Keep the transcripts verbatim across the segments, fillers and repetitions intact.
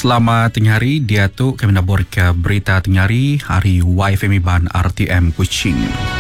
Selamat tengah hari, dia tu kami nak ke berita tengah hari, hari Y F M Iban R T M Kuching.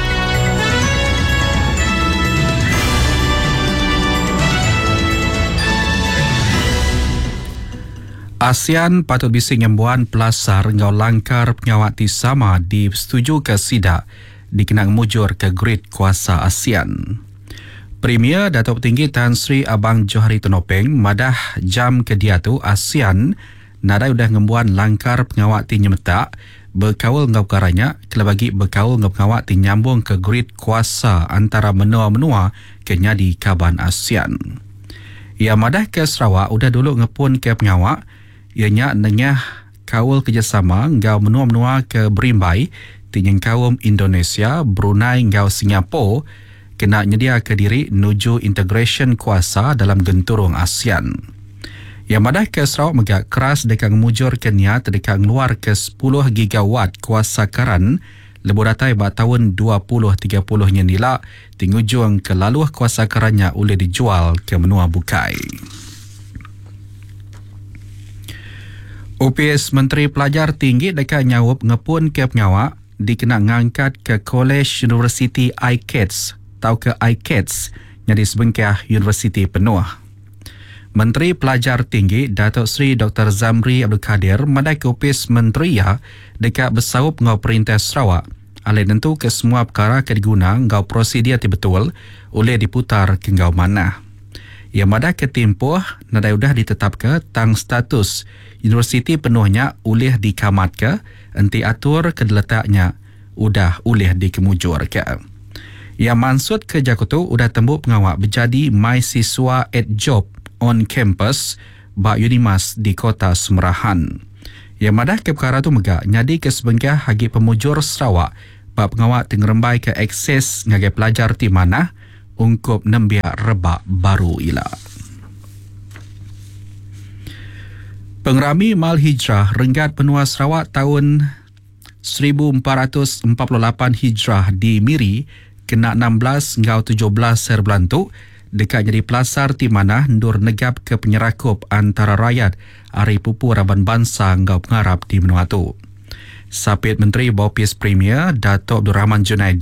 ASEAN patut bising embuan pelasar ngau langkar pengawati sama di setuju ke sidak dikenang mujur ke grid kuasa ASEAN. Premier Datuk Tinggi Tan Sri Abang Johari Tonopeng madah jam ke dia tu ASEAN nadai udah ngembuan langkar pengawati nyemetak berkawal ngau karanya kala bagi berkawal ngau pengawati nyambung ke grid kuasa antara menua-menua ke nyadi kaban ASEAN. Ia madah ke Sarawak udah dulu ngepun ke pengawak ianya nengah kawal kerjasama ngau menua-menua ke Berimbai tinyang kaum Indonesia, Brunei ngau Singapura kena nyedia ke diri nuju integration kuasa dalam genturung ASEAN. Yang madah ke Sarawak megak keras dekat mujur ke niat dekat ngeluar ke sepuluh gigawatt kuasa karan lebih datai buat tahun dua ribu tiga puluh nya nila tingujung ke laluh kuasa karannya boleh dijual ke menua bukai. O P S Menteri Pelajar Tinggi dekat nyawup ngepun ke pengawak dikena ngangkat ke College University I C A T S atau ke I C A T S yang disebengkah Universiti Penuh. Menteri Pelajar Tinggi Datuk Seri Doktor Zamri Abdul Kadir madai ke Opis Menteri ya dekat bersaup ngau Perintah Sarawak alih tentu ke semua perkara ke diguna ngau prosedur betul oleh diputar ke ngau mana. Ia madai ke tempoh nadai udah ditetap ke tang status Universiti Penuhnya oleh dikamat ke enti atur ke letaknya udah oleh dikemujur ke. Ia maksud ke Jakarta udah tembuk pengawak berjadi my siswa at job on campus ba Unimas di Kota Semerahan. Yang madah ke perkara tu megak nyadi ke sebengkah hagi pemujur Sarawak ba pengawak tengerembai ke akses ngagai pelajar ti mana ungkup nembiak rebak baru ila. Pengrami Mal Hijrah Renggat Penua Sarawak tahun seribu empat ratus empat puluh lapan Hijrah di Miri kena enam belas ngau tujuh belas serbulan tu dekat jadi pelasar ti mana ndur negap ke penyerakup antara rakyat Ari Pupu Raban Bangsa ngau pengarap di menua tu. Sapit Menteri Bopis Premier Datuk Abdul Rahman Junaidi